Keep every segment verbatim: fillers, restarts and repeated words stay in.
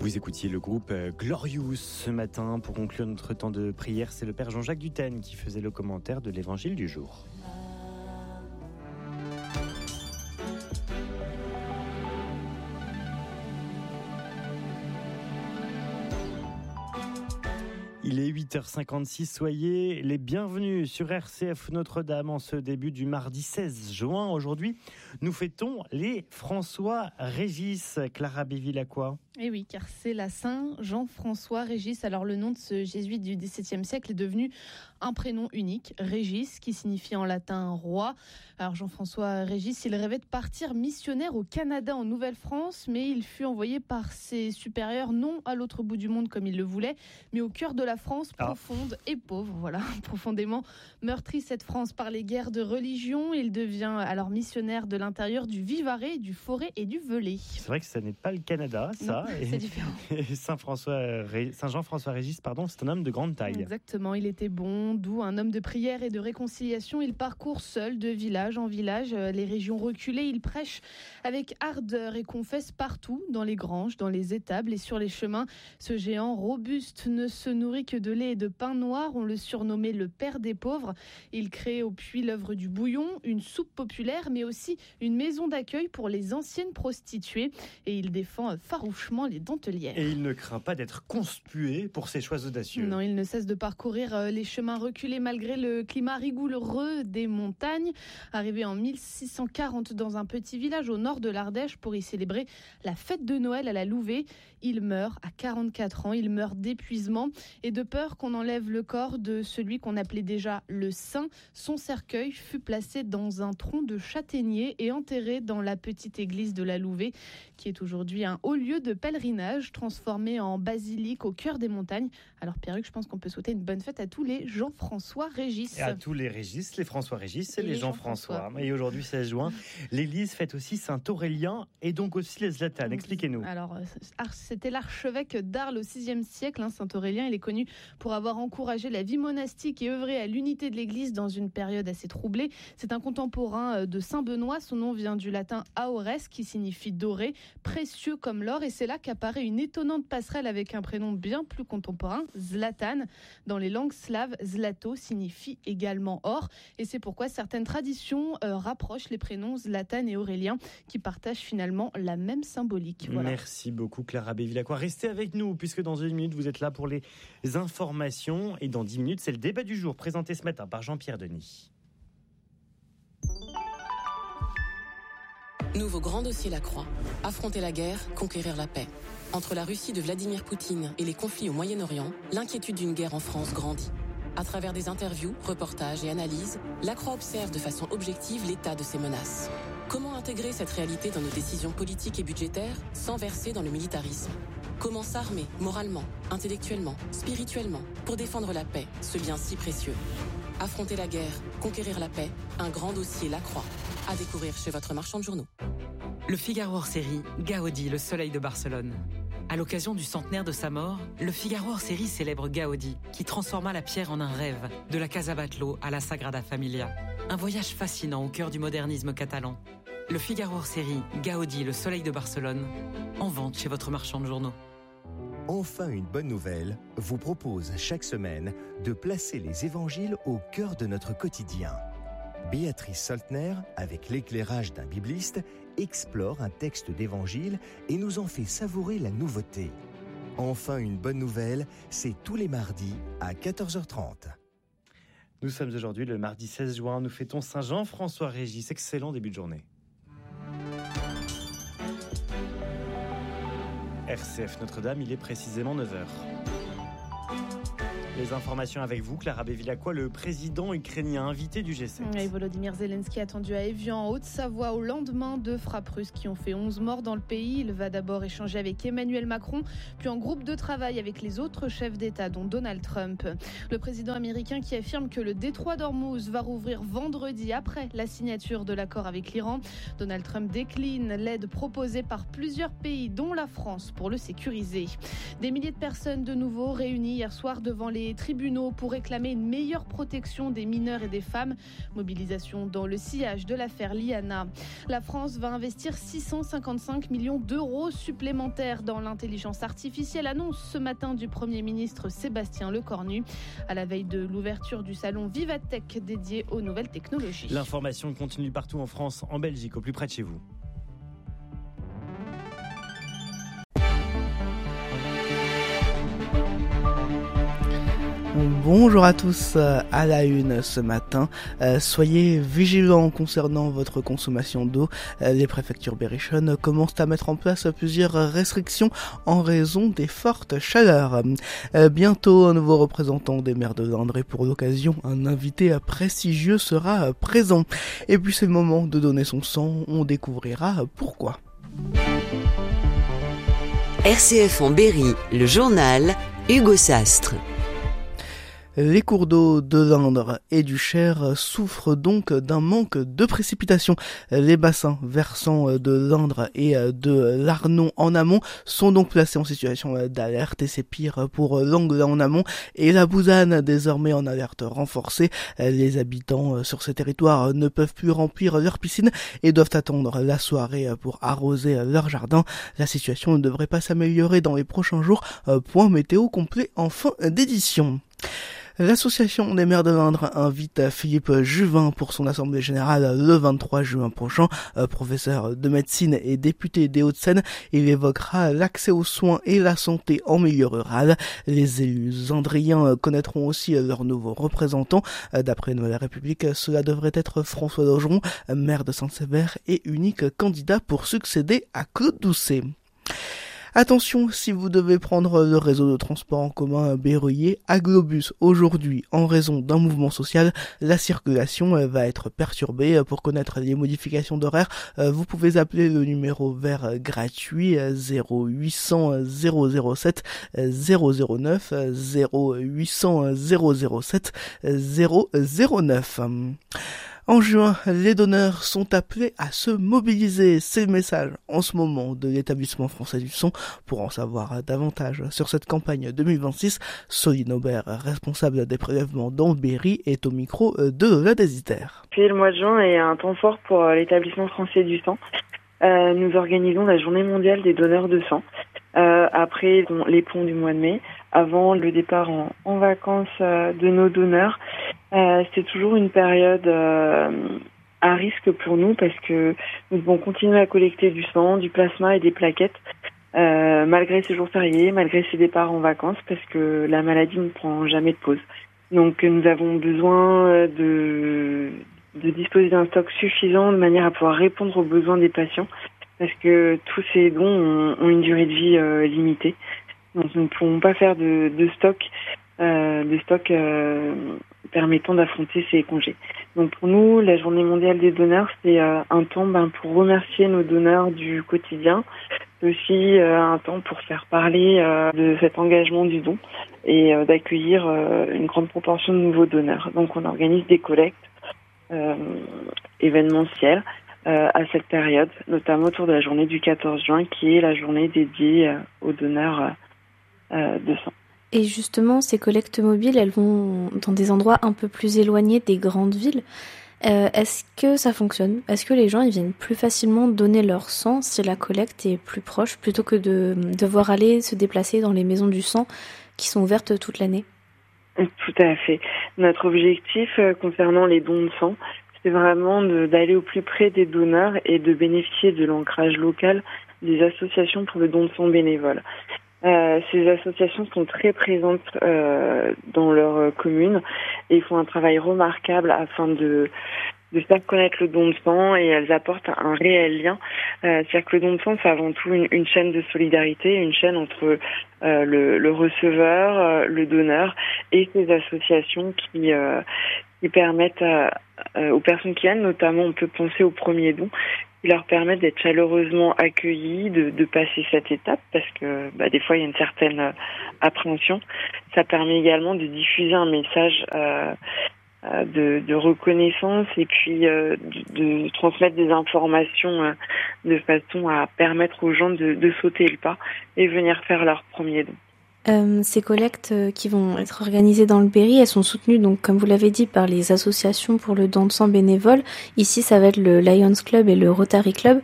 Vous écoutiez le groupe Glorious ce matin. Pour conclure notre temps de prière, c'est le Père Jean-Jacques Dutène qui faisait le commentaire de l'Évangile du jour. Il est huit heures cinquante-six, soyez les bienvenus sur R C F Notre-Dame en ce début du mardi seize juin. Aujourd'hui, nous fêtons les François-Régis. Clara Bévilacqua. Eh oui, car c'est la Saint Jean-François Régis. Alors le nom de ce jésuite du dix-septième siècle est devenu un prénom unique, Régis, qui signifie en latin roi. Alors Jean-François Régis, il rêvait de partir missionnaire au Canada, en Nouvelle-France, mais il fut envoyé par ses supérieurs non à l'autre bout du monde comme il le voulait, mais au cœur de la France profonde ah. et pauvre, voilà, profondément meurtrie cette France par les guerres de religion. Il devient alors missionnaire de l'intérieur du Vivarais, du Forez et du Velay. C'est vrai que ça n'est pas le Canada, ça. Non, c'est différent. Et Saint François, Saint Jean-François Régis, pardon, c'est un homme de grande taille. Exactement, il était bon, doux, un homme de prière et de réconciliation. Il parcourt seul de village en village les régions reculées. Il prêche avec ardeur et confesse partout, dans les granges, dans les étables et sur les chemins. Ce géant robuste ne se nourrit que de lait et de pain noir. On le surnommait le père des pauvres. Il crée au puits l'œuvre du bouillon, une soupe populaire, mais aussi une maison d'accueil pour les anciennes prostituées. Et il défend farouchement les dentelières. Et il ne craint pas d'être conspué pour ses choix audacieux. Non, il ne cesse de parcourir les chemins reculés malgré le climat rigoureux des montagnes. Arrivé en mille six cent quarante dans un petit village au nord de l'Ardèche pour y célébrer la fête de Noël à la Louvet, il meurt à quarante-quatre ans. Il meurt d'épuisement et de peur qu'on enlève le corps de celui qu'on appelait déjà le saint. Son cercueil fut placé dans un tronc de châtaignier et enterré dans la petite église de la Louvet, qui est aujourd'hui un haut lieu de pèlerinage transformé en basilique au cœur des montagnes. Alors Pierruc, je pense qu'on peut souhaiter une bonne fête à tous les Jean-François Régis. Et à tous les Régis, les François Régis et, et les, les Jean-François. Jean-François. Et aujourd'hui, seize juin, l'Église fête aussi Saint-Aurélien et donc aussi les Zlatanes. Expliquez-nous. Alors, c'était l'archevêque d'Arles au sixième siècle. Hein, Saint-Aurélien, il est connu pour avoir encouragé la vie monastique et œuvré à l'unité de l'Église dans une période assez troublée. C'est un contemporain de Saint-Benoît. Son nom vient du latin aures, qui signifie doré, précieux comme l'or. Et c'est là qu'apparaît une étonnante passerelle avec un prénom bien plus contemporain, Zlatan. Dans les langues slaves, Zlato signifie également or. Et c'est pourquoi certaines traditions euh, rapprochent les prénoms Zlatan et Aurélien, qui partagent finalement la même symbolique. Voilà. Merci beaucoup Clara Bévilacqua. Restez avec nous, puisque dans une minute, vous êtes là pour les informations. Et dans dix minutes, c'est le débat du jour, présenté ce matin par Jean-Pierre Denis. Nouveau grand dossier La Croix. Affronter la guerre, conquérir la paix. Entre la Russie de Vladimir Poutine et les conflits au Moyen-Orient, l'inquiétude d'une guerre en France grandit. À travers des interviews, reportages et analyses, La Croix observe de façon objective l'état de ces menaces. Comment intégrer cette réalité dans nos décisions politiques et budgétaires sans verser dans le militarisme ? Comment s'armer moralement, intellectuellement, spirituellement pour défendre la paix, ce bien si précieux ? Affronter la guerre, conquérir la paix, un grand dossier La Croix. À découvrir chez votre marchand de journaux. Le Figaro hors série, Gaudi, le soleil de Barcelone. À l'occasion du centenaire de sa mort, le Figaro hors série célèbre Gaudi, qui transforma la pierre en un rêve, de la Casa Batlló à la Sagrada Familia. Un voyage fascinant au cœur du modernisme catalan. Le Figaro hors série, Gaudi, le soleil de Barcelone, en vente chez votre marchand de journaux. Enfin, une bonne nouvelle vous propose chaque semaine de placer les évangiles au cœur de notre quotidien. Béatrice Soltner, avec l'éclairage d'un bibliste, explore un texte d'évangile et nous en fait savourer la nouveauté. Enfin, une bonne nouvelle, c'est tous les mardis à quatorze heures trente. Nous sommes aujourd'hui le mardi seize juin, nous fêtons Saint Jean-François Régis. Excellent début de journée. R C F Notre-Dame, il est précisément neuf heures. Les informations avec vous, Clara Bévilacqua, le président ukrainien invité du G sept. Et Volodymyr Zelensky attendu à Évian, en Haute-Savoie, au lendemain de frappes russes qui ont fait onze morts dans le pays. Il va d'abord échanger avec Emmanuel Macron, puis en groupe de travail avec les autres chefs d'État, dont Donald Trump. Le président américain qui affirme que le détroit d'Ormuz va rouvrir vendredi après la signature de l'accord avec l'Iran. Donald Trump décline l'aide proposée par plusieurs pays, dont la France, pour le sécuriser. Des milliers de personnes de nouveau réunies hier soir devant les les tribunaux pour réclamer une meilleure protection des mineurs et des femmes. Mobilisation dans le sillage de l'affaire Liana. La France va investir six cent cinquante-cinq millions d'euros supplémentaires dans l'intelligence artificielle, annonce ce matin du Premier ministre Sébastien Lecornu, à la veille de l'ouverture du salon Vivatech dédié aux nouvelles technologies. L'information continue partout en France, en Belgique, au plus près de chez vous. Bonjour à tous, à la une ce matin, euh, soyez vigilants concernant votre consommation d'eau. Euh, les préfectures berrichonnes commencent à mettre en place plusieurs restrictions en raison des fortes chaleurs. Euh, bientôt, un nouveau représentant des maires de l'Indre et pour l'occasion, un invité prestigieux sera présent. Et puis c'est le moment de donner son sang, on découvrira pourquoi. R C F en Berry, le journal, Hugo Sastre. Les cours d'eau de l'Indre et du Cher souffrent donc d'un manque de précipitations. Les bassins versants de l'Indre et de l'Arnon en amont sont donc placés en situation d'alerte et c'est pire pour l'Angle en amont et la Bouzanne désormais en alerte renforcée. Les habitants sur ces territoires ne peuvent plus remplir leurs piscines et doivent attendre la soirée pour arroser leur jardin. La situation ne devrait pas s'améliorer dans les prochains jours. Point météo complet en fin d'édition. L'Association des maires de l'Indre invite Philippe Juvin pour son assemblée générale le vingt-trois juin prochain. Euh, professeur de médecine et député des Hauts-de-Seine, il évoquera l'accès aux soins et la santé en milieu rural. Les élus indriens connaîtront aussi leurs nouveaux représentants. Euh, d'après Nouvelle République, cela devrait être François Daugeron, maire de Saint-Sever et unique candidat pour succéder à Claude Doucet. Attention, si vous devez prendre le réseau de transport en commun berruyer à Globus aujourd'hui en raison d'un mouvement social, la circulation va être perturbée. Pour connaître les modifications d'horaire, vous pouvez appeler le numéro vert gratuit zéro huit cents zéro zéro sept zéro zéro neuf zéro huit cents zéro zéro sept zéro zéro neuf. En juin, les donneurs sont appelés à se mobiliser. C'est le message en ce moment de l'établissement français du son. Pour en savoir davantage sur cette campagne deux mille vingt-six, Soline Aubert, responsable des prélèvements dans le Berry, est au micro de la Désiter. Puis le mois de juin est un temps fort pour l'établissement français du sang. Euh, nous organisons la journée mondiale des donneurs de sang. Euh, après les ponts du mois de mai, avant le départ en, en vacances euh, de nos donneurs. Euh, c'est toujours une période euh, à risque pour nous parce que nous devons continuer à collecter du sang, du plasma et des plaquettes euh, malgré ces jours fériés, malgré ces départs en vacances parce que la maladie ne prend jamais de pause. Donc nous avons besoin de, de disposer d'un stock suffisant de manière à pouvoir répondre aux besoins des patients parce que tous ces dons ont, ont une durée de vie euh, limitée. Donc nous ne pouvons pas faire de, de stock, euh, de stock euh, permettant d'affronter ces congés. Donc pour nous, la journée mondiale des donneurs, c'est euh, un temps ben, pour remercier nos donneurs du quotidien, aussi euh, un temps pour faire parler euh, de cet engagement du don et euh, d'accueillir euh, une grande proportion de nouveaux donneurs. Donc on organise des collectes euh, événementielles euh, à cette période, notamment autour de la journée du quatorze juin, qui est la journée dédiée euh, aux donneurs euh, euh, de sang. Et justement, ces collectes mobiles, elles vont dans des endroits un peu plus éloignés des grandes villes. Euh, est-ce que ça fonctionne ? Est-ce que les gens ils viennent plus facilement donner leur sang si la collecte est plus proche, plutôt que de devoir aller se déplacer dans les maisons du sang qui sont ouvertes toute l'année ? Tout à fait. Notre objectif euh, concernant les dons de sang, c'est vraiment de, d'aller au plus près des donneurs et de bénéficier de l'ancrage local des associations pour le don de sang bénévole. Euh, ces associations sont très présentes euh, dans leur euh, commune et font un travail remarquable afin de, de faire connaître le don de sang et elles apportent un réel lien. Euh, c'est-à-dire que le don de sang, c'est avant tout une, une chaîne de solidarité, une chaîne entre euh, le, le receveur, euh, le donneur et ces associations qui, euh, qui permettent à, euh, aux personnes qui viennent, notamment on peut penser au premier don, qui leur permettent d'être chaleureusement accueillis, de, de passer cette étape, parce que bah, des fois il y a une certaine euh, appréhension. Ça permet également de diffuser un message euh, euh, de, de reconnaissance et puis euh, de, de transmettre des informations euh, de façon à permettre aux gens de, de sauter le pas et venir faire leur premier don. Euh, ces collectes euh, qui vont être organisées dans le Berry, elles sont soutenues, donc, comme vous l'avez dit, par les associations pour le don de sang bénévole. Ici, ça va être le Lions Club et le Rotary Club.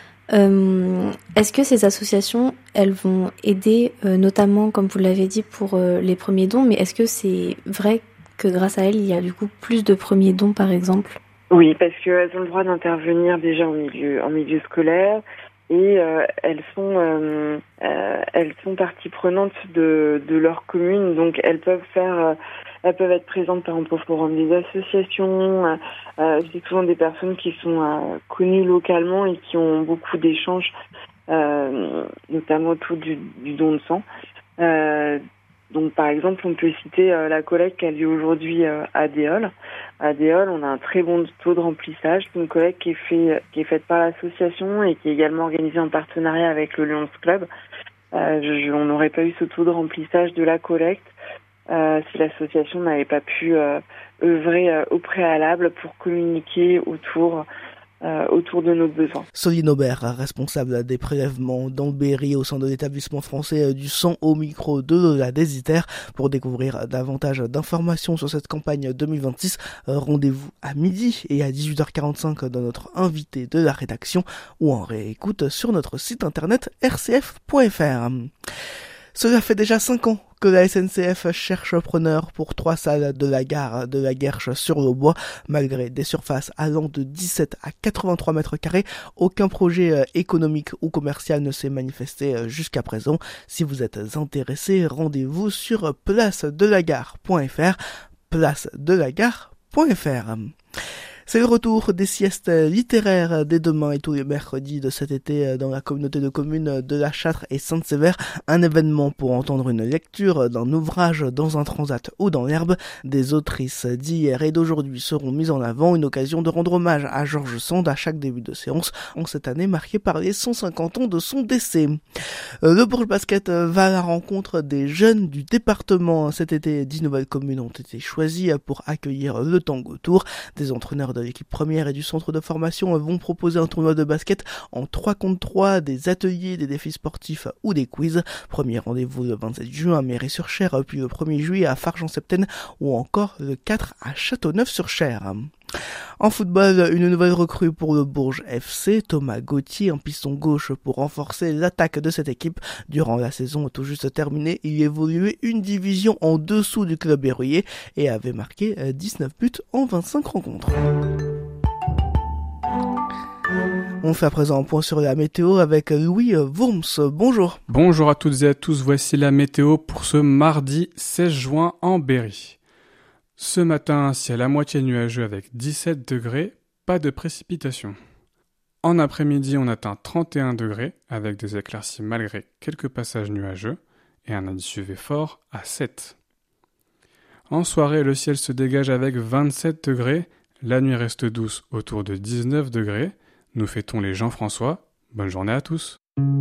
Euh, est-ce que ces associations, elles vont aider, euh, notamment, comme vous l'avez dit, pour euh, les premiers dons, mais est-ce que c'est vrai que grâce à elles, il y a du coup plus de premiers dons, par exemple ? Oui, parce qu'elles ont le droit d'intervenir déjà en milieu, en milieu scolaire. Et euh, elles sont euh, euh, elles sont partie prenante de, de leur commune, donc elles peuvent faire euh, elles peuvent être présentes par exemple au forum des associations. Euh, euh, c'est souvent des personnes qui sont euh, connues localement et qui ont beaucoup d'échanges, euh, notamment autour du, du don de sang. Euh, donc par exemple, on peut citer euh, la collecte qui a lieu aujourd'hui euh, à Déol. À Déol, on a un très bon taux de remplissage. C'est une collecte qui est, fait, qui est faite par l'association et qui est également organisée en partenariat avec le Lions Club. Euh, je, on n'aurait pas eu ce taux de remplissage de la collecte euh, si l'association n'avait pas pu euh, œuvrer euh, au préalable pour communiquer autour Euh, autour de nos besoins. Soline Aubert, responsable des prélèvements dans le Berry au sein de l'établissement français du sang, au micro de Lola Désiter. Pour découvrir davantage d'informations sur cette campagne deux mille vingt-six, rendez-vous à midi et à dix-huit heures quarante-cinq dans notre invité de la rédaction ou en réécoute sur notre site internet r c f point f r. Cela fait déjà cinq ans que la S N C F cherche preneur pour trois salles de la gare de la Guerche-sur-le-Bois. Malgré des surfaces allant de dix-sept à quatre-vingt-trois mètres carrés, aucun projet économique ou commercial ne s'est manifesté jusqu'à présent. Si vous êtes intéressé, rendez-vous sur place de la gare point f r, place de la gare point f r. C'est le retour des siestes littéraires dès demain et tous les mercredis de cet été dans la communauté de communes de La Châtre et Sainte-Sévère. Un événement pour entendre une lecture d'un ouvrage dans un transat ou dans l'herbe. Des autrices d'hier et d'aujourd'hui seront mises en avant, une occasion de rendre hommage à George Sand à chaque début de séance, en cette année marquée par les cent cinquante ans de son décès. Le Bourges Basket va à la rencontre des jeunes du département. Cet été, dix nouvelles communes ont été choisies pour accueillir le Tango Tour. Des entraîneurs de l'équipe première et du centre de formation vont proposer un tournoi de basket en trois contre trois, des ateliers, des défis sportifs ou des quiz. Premier rendez-vous le vingt-sept juin à Méry-sur-Cher, puis le premier juillet à Farges-en-Septène ou encore le quatre à Châteauneuf-sur-Cher. En football, une nouvelle recrue pour le Bourges F C, Thomas Gauthier, un piston gauche pour renforcer l'attaque de cette équipe. Durant la saison tout juste terminée, il évoluait une division en dessous du club berruyer et avait marqué dix-neuf buts en vingt-cinq rencontres. On fait à présent un point sur la météo avec Louis Wurms. Bonjour. Bonjour à toutes et à tous, voici la météo pour ce mardi seize juin en Berry. Ce matin, ciel à moitié nuageux avec dix-sept degrés, pas de précipitations. En après-midi, on atteint trente et un degrés avec des éclaircies malgré quelques passages nuageux et un indice U V fort à sept. En soirée, le ciel se dégage avec vingt-sept degrés, la nuit reste douce autour de dix-neuf degrés. Nous fêtons les Jean-François. Bonne journée à tous.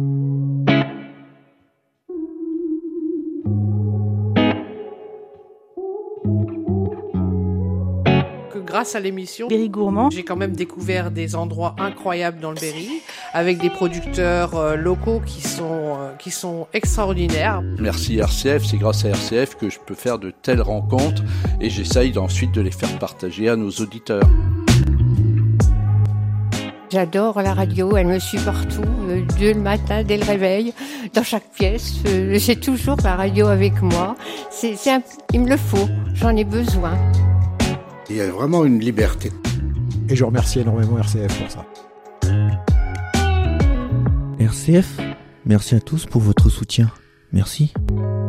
Grâce à l'émission Berry Gourmand, j'ai quand même découvert des endroits incroyables dans le Berry, avec des producteurs euh, locaux qui sont, euh, qui sont extraordinaires. Merci R C F, c'est grâce à R C F que je peux faire de telles rencontres et j'essaye ensuite de les faire partager à nos auditeurs. J'adore la radio, elle me suit partout, euh, dès le matin, dès le réveil, dans chaque pièce. Euh, j'ai toujours la radio avec moi. C'est, c'est un, il me le faut, j'en ai besoin. Il y a vraiment une liberté. Et je remercie énormément R C F pour ça. R C F, merci à tous pour votre soutien. Merci.